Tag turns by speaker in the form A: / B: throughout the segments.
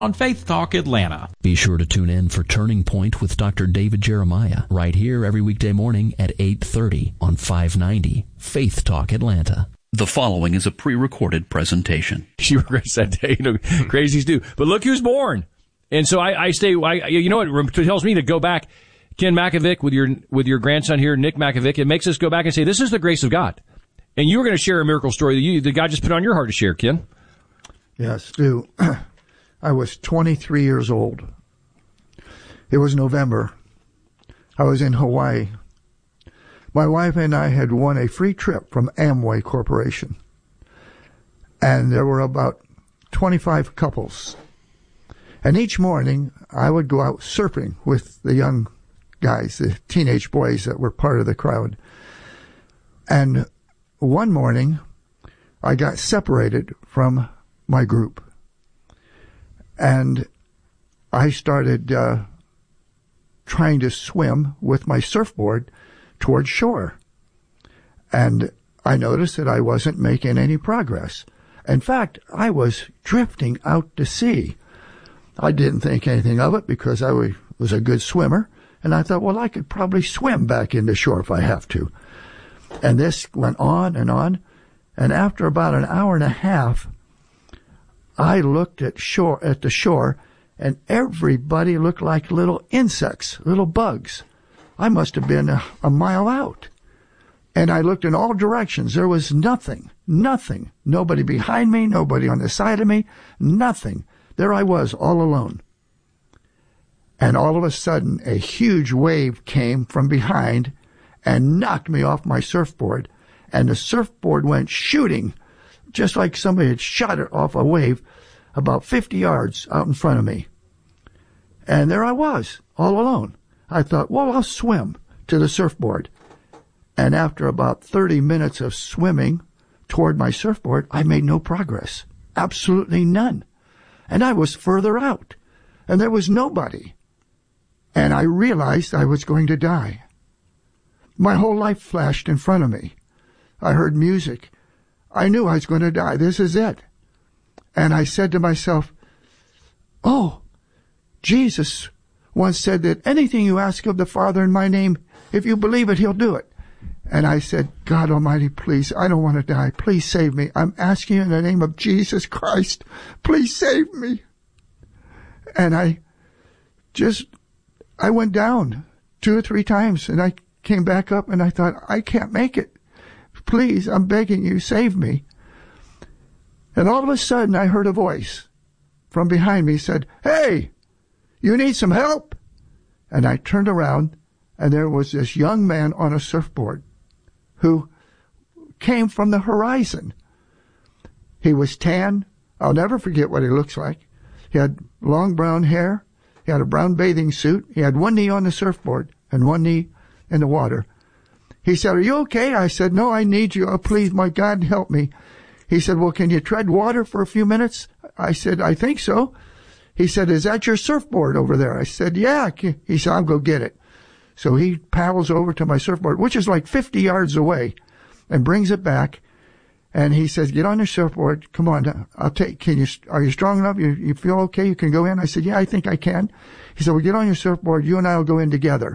A: on Faith Talk Atlanta.
B: Be sure to tune in for Turning Point with Dr. David Jeremiah right here every weekday morning at 8:30 on 590 Faith Talk Atlanta.
C: The following is a pre-recorded presentation.
D: She regrets that day. You know, crazies do. But look who's born. And so I you know what it tells me to go back, Ken Makovic, with your grandson here, Nick Makovic. It makes us go back and say, this is the grace of God. And you were going to share a miracle story that God just put on your heart to share, Ken.
E: Yes, Stu. I was 23 years old. It was November. I was in Hawaii. My wife and I had won a free trip from Amway Corporation. And there were about 25 couples. And each morning, I would go out surfing with the young guys, the teenage boys that were part of the crowd. And one morning, I got separated from my group. And I started trying to swim with my surfboard towards shore. And I noticed that I wasn't making any progress. In fact, I was drifting out to sea. I didn't think anything of it because I was a good swimmer. And I thought, well, I could probably swim back into shore if I have to. And this went on. And after about an hour and a half, I looked at the shore, and everybody looked like little insects, little bugs. I must have been a mile out. And I looked in all directions. There was nothing. Nobody behind me, nobody on the side of me, nothing. There I was, all alone. And all of a sudden, a huge wave came from behind and knocked me off my surfboard. And the surfboard went shooting, just like somebody had shot it off a wave, about 50 yards out in front of me. And there I was, all alone. I thought, well, I'll swim to the surfboard. And after about 30 minutes of swimming toward my surfboard, I made no progress. Absolutely none. And I was further out. And there was nobody. And I realized I was going to die. My whole life flashed in front of me. I heard music. I knew I was going to die. This is it. And I said to myself, oh, Jesus once said that anything you ask of the Father in my name, if you believe it, he'll do it. And I said, God Almighty, please, I don't want to die. Please save me. I'm asking you in the name of Jesus Christ. Please save me. And I went down 2 or 3 times, and I came back up, and I thought, I can't make it. Please, I'm begging you, save me. And all of a sudden, I heard a voice from behind me said, hey, you need some help? And I turned around, and there was this young man on a surfboard who came from the horizon. He was tan. I'll never forget what he looks like. He had long brown hair. He had a brown bathing suit. He had one knee on the surfboard and one knee in the water. He said, are you okay? I said, no, I need you. Oh, please, my God, help me. He said, well, can you tread water for a few minutes? I said, I think so. He said, is that your surfboard over there? I said, yeah. He said, I'll go get it. So he paddles over to my surfboard, which is like 50 yards away, and brings it back. And he says, get on your surfboard. Come on. Are you strong enough? You feel okay? You can go in? I said, yeah, I think I can. He said, well, get on your surfboard. You and I will go in together.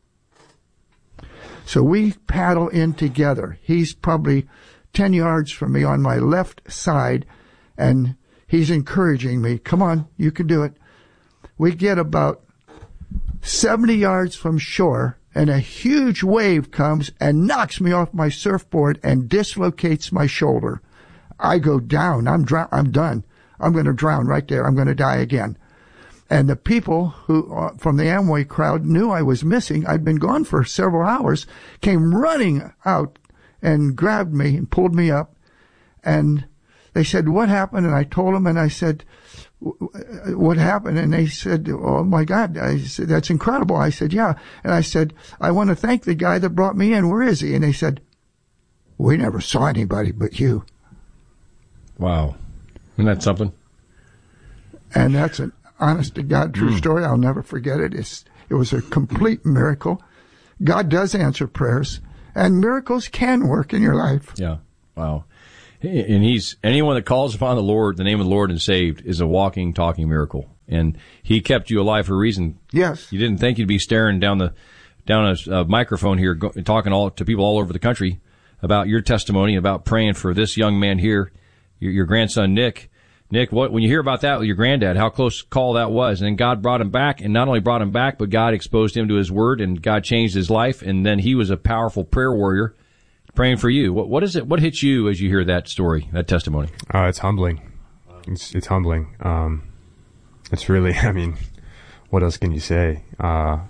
E: So we paddle in together. He's probably 10 yards from me on my left side, and he's encouraging me. Come on, you can do it. We get about 70 yards from shore, and a huge wave comes and knocks me off my surfboard and dislocates my shoulder. I go down. I'm done. I'm going to drown right there. I'm going to die again. And the people who from the Amway crowd knew I was missing. I'd been gone for several hours, came running out and grabbed me and pulled me up. And they said, what happened? And I told them, and I said, what happened? And they said, oh, my God. I said, that's incredible. I said, yeah. And I said, I want to thank the guy that brought me in. Where is he? And they said, we never saw anybody but you.
D: Wow. Isn't that something?
E: And that's an honest to God true story. I'll never forget it. It was a complete miracle. God does answer prayers, and miracles can work in your life.
D: Yeah. Wow. And anyone that calls upon the Lord, the name of the Lord, and saved is a walking, talking miracle. And he kept you alive for a reason.
E: Yes.
D: You didn't think you'd be staring down a microphone here, talking to people all over the country about your testimony, about praying for this young man here, your grandson Nick. Nick, when you hear about that with your granddad, how close call that was, and then God brought him back, and not only brought him back, but God exposed him to His Word, and God changed his life, and then he was a powerful prayer warrior praying for you. What is it? What hits you as you hear that story, that testimony?
A: It's humbling. It's humbling. It's really, I mean, what else can you say? To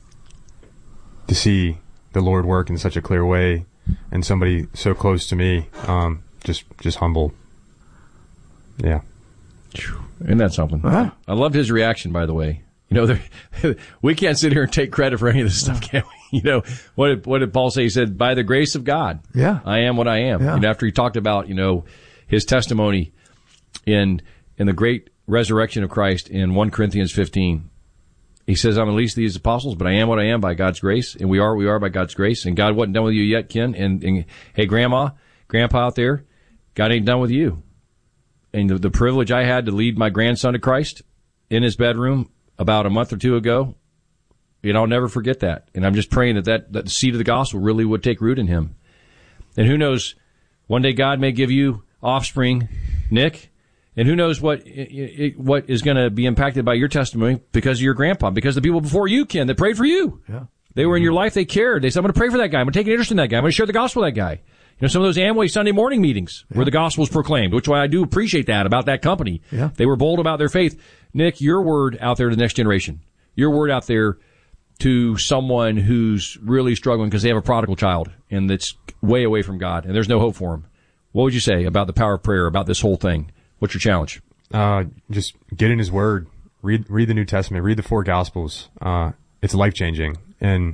A: see the Lord work in such a clear way, and somebody so close to me, just humble. Yeah.
D: Isn't that something?
E: Huh?
D: I loved his reaction, by the way. We can't sit here and take credit for any of this stuff, can we? What did Paul say? He said, by the grace of God, I am what I am.
E: Yeah.
D: After he talked about, his testimony in the great resurrection of Christ in 1 Corinthians 15, he says, I'm the least of these apostles, but I am what I am by God's grace, and we are by God's grace, and God wasn't done with you yet, Ken, and hey, Grandma, Grandpa out there, God ain't done with you. And the privilege I had to lead my grandson to Christ in his bedroom about a month or two ago, I'll never forget that. And I'm just praying that the seed of the gospel really would take root in him. And who knows, one day God may give you offspring, Nick, and who knows what is going to be impacted by your testimony because of your grandpa, because the people before you, Ken, that prayed for you.
E: Yeah.
D: They were in your life, they cared. They said, I'm going to pray for that guy. I'm going to take an interest in that guy. I'm going to share the gospel with that guy. Some of those Amway Sunday morning meetings where the gospel is proclaimed, which I do appreciate that about that company.
E: Yeah.
D: They were bold about their faith. Nick, your word out there to the next generation, your word out there to someone who's really struggling because they have a prodigal child and that's way away from God and there's no hope for him. What would you say about the power of prayer, about this whole thing? What's your challenge?
A: Just get in His Word, read the New Testament, read the 4 Gospels. It's life changing. And,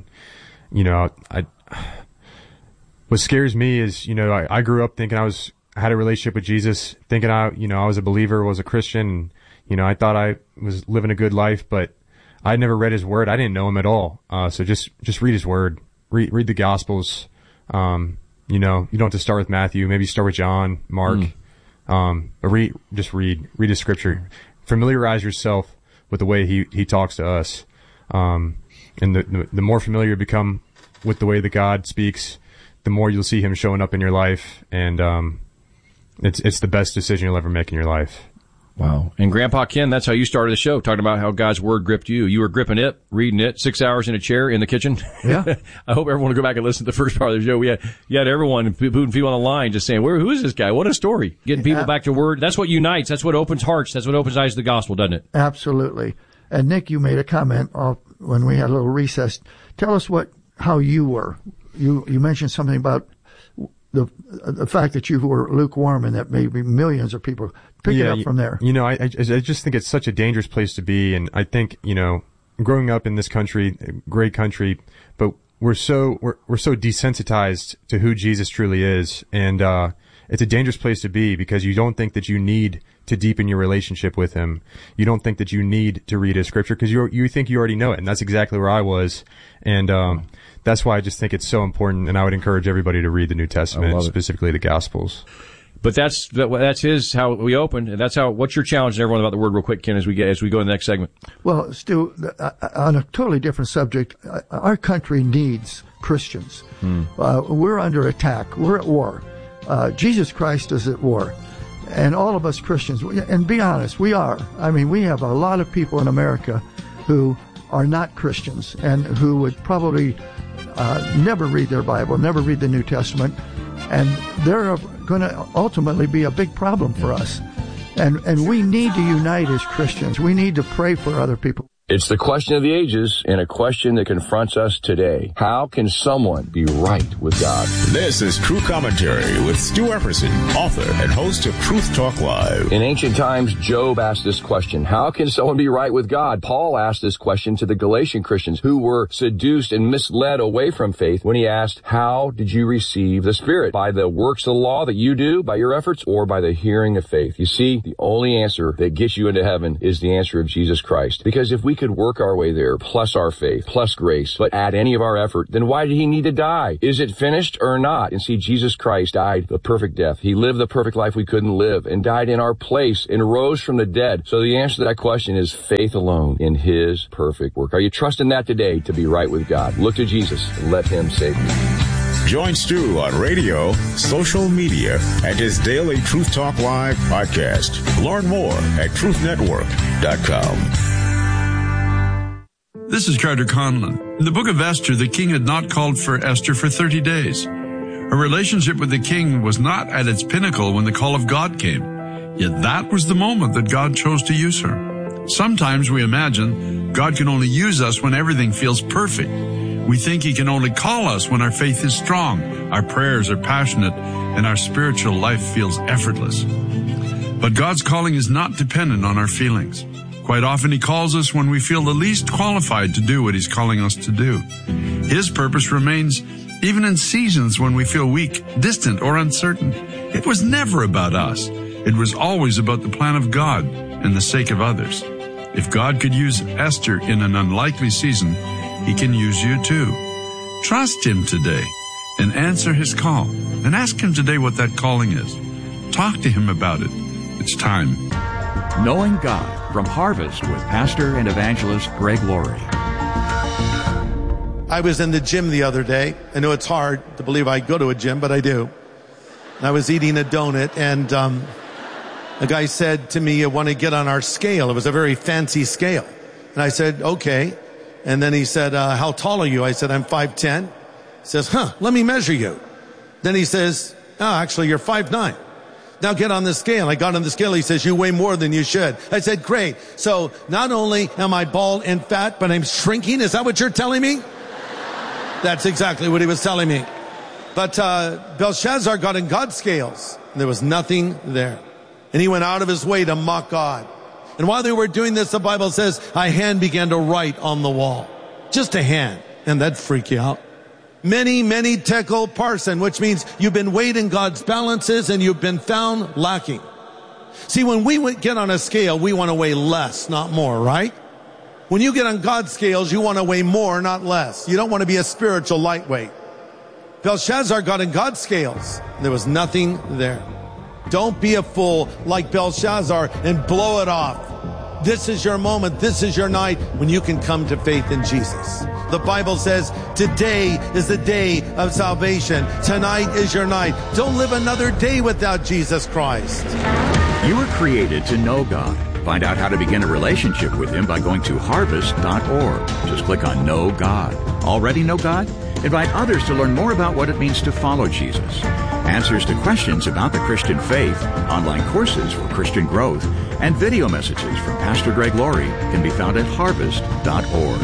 A: what scares me is, I grew up thinking I had a relationship with Jesus, thinking I was a believer, was a Christian, and, I thought I was living a good life, but I never read His Word. I didn't know Him at all. So just read His Word, read the Gospels. You don't have to start with Matthew. Maybe start with John, Mark. But read His Scripture. Familiarize yourself with the way He talks to us. And the more familiar you become with the way that God speaks, the more you'll see Him showing up in your life, and it's the best decision you'll ever make in your life.
D: Wow. And Grandpa Ken, that's how you started the show, talking about how God's Word gripped you. You were gripping it, reading it, 6 hours in a chair in the kitchen.
E: Yeah.
D: I hope everyone will go back and listen to the first part of the show. You had everyone, putting people on the line, just saying, who is this guy? What a story. Getting people back to Word. That's what unites. That's what opens hearts. That's what opens eyes to the gospel, doesn't it?
E: Absolutely. And Nick, you made a comment when we had a little recess. Tell us how you were. You mentioned something about the fact that you were lukewarm and that maybe millions of people pick it up from there.
A: I just think it's such a dangerous place to be. And I think, growing up in this country, great country, but we're so desensitized to who Jesus truly is. And, it's a dangerous place to be because you don't think that you need to deepen your relationship with Him. You don't think that you need to read His Scripture because you think you already know it. And that's exactly where I was. And, that's why I just think it's so important. And I would encourage everybody to read the New Testament, specifically the Gospels.
D: But that's how we opened. And what's your challenge to everyone about the Word real quick, Ken, as we go to the next segment?
E: Well, Stu, on a totally different subject, our country needs Christians. We're under attack. We're at war. Jesus Christ is at war. And all of us Christians, and be honest, we are. I mean, we have a lot of people in America who are not Christians and who would probably never read their Bible, never read the New Testament, and they're going to ultimately be a big problem for us. And we need to unite as Christians. We need to pray for other people.
F: It's the question of the ages and a question that confronts us today. How can someone be right with God?
G: This is True Commentary with Stu Epperson, author and host of Truth Talk Live.
F: In ancient times, Job asked this question. How can someone be right with God? Paul asked this question to the Galatian Christians who were seduced and misled away from faith when he asked, how did you receive the Spirit? By the works of the law that you do, by your efforts, or by the hearing of faith? You see, the only answer that gets you into heaven is the answer of Jesus Christ. Because if we could work our way there, plus our faith, plus grace, but add any of our effort, then why did he need to die? Is it finished or not? And see, Jesus Christ died the perfect death. He lived the perfect life we couldn't live and died in our place and rose from the dead. So the answer to that question is faith alone in his perfect work. Are you trusting that today to be right with God? Look to Jesus and let him save you.
G: Join Stu on radio, social media, and his daily Truth Talk Live podcast. Learn more at truthnetwork.com.
H: This is Carter Conlon. In the book of Esther, the king had not called for Esther for 30 days. Her relationship with the king was not at its pinnacle when the call of God came. Yet that was the moment that God chose to use her. Sometimes we imagine God can only use us when everything feels perfect. We think he can only call us when our faith is strong, our prayers are passionate, and our spiritual life feels effortless. But God's calling is not dependent on our feelings. Quite often he calls us when we feel the least qualified to do what he's calling us to do. His purpose remains even in seasons when we feel weak, distant, or uncertain. It was never about us. It was always about the plan of God and the sake of others. If God could use Esther in an unlikely season, he can use you too. Trust him today and answer his call. And ask him today what that calling is. Talk to him about it. It's time.
I: Knowing God from Harvest with Pastor and Evangelist Greg Laurie.
J: I was in the gym the other day. I know it's hard to believe I go to a gym, but I do. I was eating a donut, and a guy said to me, "I want to get on our scale." It was a very fancy scale. And I said, "Okay." And then he said, "How tall are you?" I said, "I'm 5'10". He says, "Let me measure you." Then he says, "Oh, actually, you're 5'9". "Now get on the scale." I got on the scale. He says, "You weigh more than you should." I said, "Great. So not only am I bald and fat, but I'm shrinking. Is that what you're telling me?" That's exactly what he was telling me. But Belshazzar got in God's scales, and there was nothing there. And he went out of his way to mock God. And while they were doing this, the Bible says, a hand began to write on the wall. Just a hand. And that'd freak you out. Many, many tekel parson, which means you've been weighed in God's balances and you've been found lacking. See, when we get on a scale, we want to weigh less, not more, right? When you get on God's scales, you want to weigh more, not less. You don't want to be a spiritual lightweight. Belshazzar got in God's scales. There was nothing there. Don't be a fool like Belshazzar and blow it off. This is your moment. This is your night when you can come to faith in Jesus. The Bible says today is the day of salvation. Tonight is your night. Don't live another day without Jesus Christ.
I: You were created to know God. Find out how to begin a relationship with him by going to harvest.org. Just click on Know God. Already know God? Invite others to learn more about what it means to follow Jesus. Answers to questions about the Christian faith, online courses for Christian growth, and video messages from Pastor Greg Laurie can be found at harvest.org.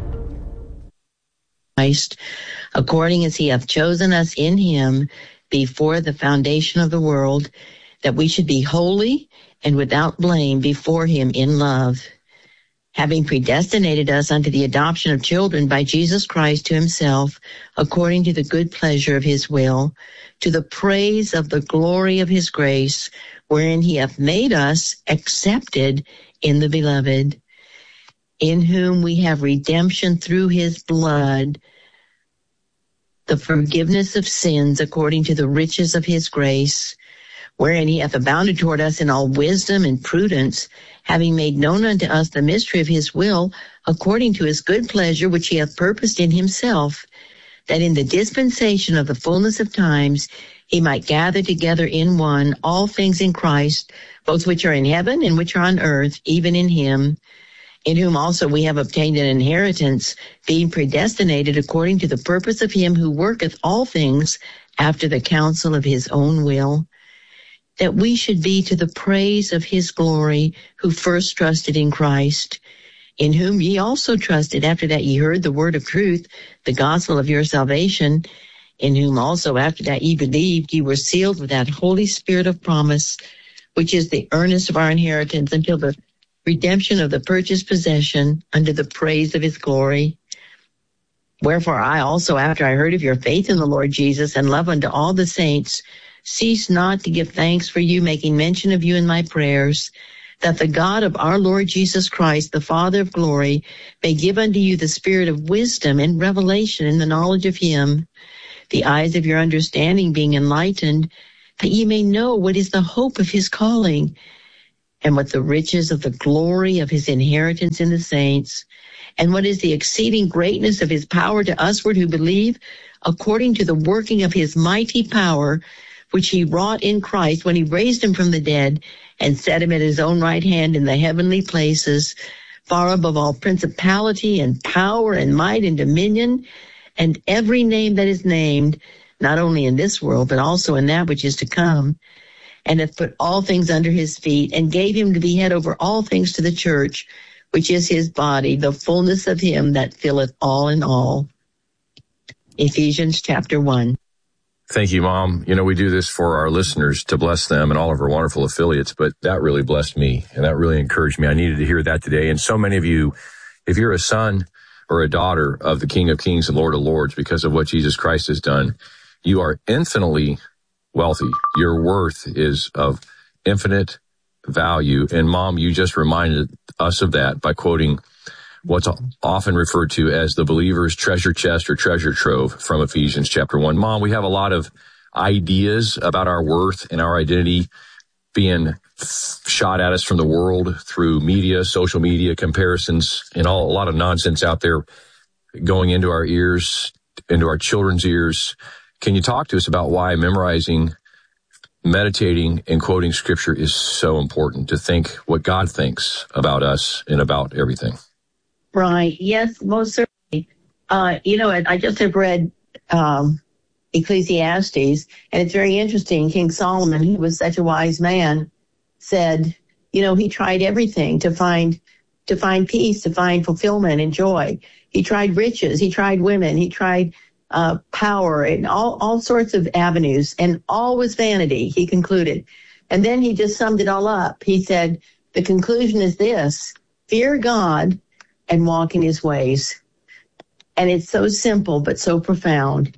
K: Christ, according as he hath chosen us in him before the foundation of the world, that we should be holy and without blame before him in love, having predestinated us unto the adoption of children by Jesus Christ to himself, according to the good pleasure of his will, to the praise of the glory of his grace, wherein he hath made us accepted in the beloved, in whom we have redemption through his blood, the forgiveness of sins according to the riches of his grace, wherein he hath abounded toward us in all wisdom and prudence, having made known unto us the mystery of his will, according to his good pleasure, which he hath purposed in himself, that in the dispensation of the fullness of times he might gather together in one all things in Christ, both which are in heaven and which are on earth, even in him, in whom also we have obtained an inheritance, being predestinated according to the purpose of him who worketh all things after the counsel of his own will, that we should be to the praise of his glory, who first trusted in Christ, in whom ye also trusted after that ye heard the word of truth, the gospel of your salvation, in whom also after that ye believed, ye were sealed with that Holy Spirit of promise, which is the earnest of our inheritance until the redemption of the purchased possession unto the praise of his glory. Wherefore I also, after I heard of your faith in the Lord Jesus and love unto all the saints, cease not to give thanks for you, making mention of you in my prayers, that the God of our Lord Jesus Christ, the Father of glory, may give unto you the spirit of wisdom and revelation in the knowledge of him, the eyes of your understanding being enlightened, that ye may know what is the hope of his calling, and what the riches of the glory of his inheritance in the saints, and what is the exceeding greatness of his power to usward who believe, according to the working of his mighty power, which he wrought in Christ when he raised him from the dead and set him at his own right hand in the heavenly places, far above all principality and power and might and dominion, and every name that is named, not only in this world, but also in that which is to come, and hath put all things under his feet, and gave him to be head over all things to the church, which is his body, the fullness of him that filleth all in all. Ephesians chapter 1.
F: Thank you, Mom. You know, we do this for our listeners to bless them and all of our wonderful affiliates, but that really blessed me and that really encouraged me. I needed to hear that today. And so many of you, if you're a son or a daughter of the King of Kings and Lord of Lords because of what Jesus Christ has done, you are infinitely wealthy. Your worth is of infinite value. And Mom, you just reminded us of that by quoting what's often referred to as the believer's treasure chest or treasure trove from Ephesians chapter 1. Mom, we have a lot of ideas about our worth and our identity being shot at us from the world through media, social media comparisons, and a lot of nonsense out there going into our ears, into our children's ears. Can you talk to us about why memorizing, meditating, and quoting scripture is so important to think what God thinks about us and about everything?
K: Right. Yes, most certainly. I just have read Ecclesiastes, and it's very interesting. King Solomon, he was such a wise man, said, he tried everything to find peace, to find fulfillment and joy. He tried riches, he tried women, he tried power, and all sorts of avenues, and all was vanity, he concluded. And then he just summed it all up. He said, the conclusion is this: fear God and walk in his ways. And it's so simple, but so profound.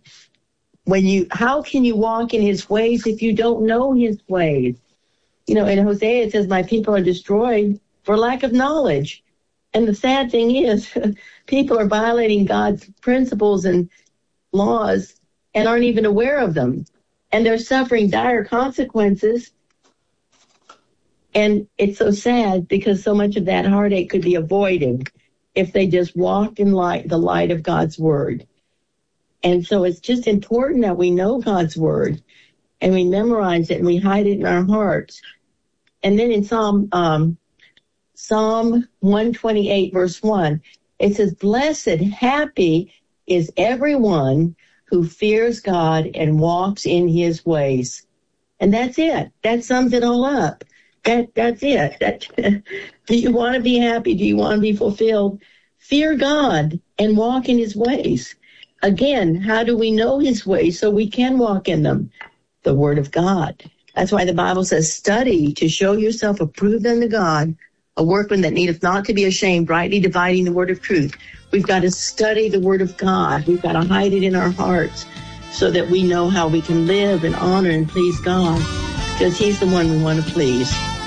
K: How can you walk in his ways if you don't know his ways? In Hosea, it says, my people are destroyed for lack of knowledge. And the sad thing is, people are violating God's principles and laws and aren't even aware of them. And they're suffering dire consequences. And it's so sad because so much of that heartache could be avoided if they just walked in the light of God's word. And so it's just important that we know God's word and we memorize it and we hide it in our hearts. And then in Psalm 128 verse 1, it says, blessed, happy is everyone who fears God and walks in his ways. And that's it. That sums it all up. That's it. Do you want to be happy? Do you want to be fulfilled? Fear God and walk in his ways. Again, how do we know his ways so we can walk in them? The word of God. That's why the Bible says, study to show yourself approved unto God, a workman that needeth not to be ashamed, rightly dividing the word of truth. We've got to study the word of God. We've got to hide it in our hearts so that we know how we can live and honor and please God, because he's the one we want to please.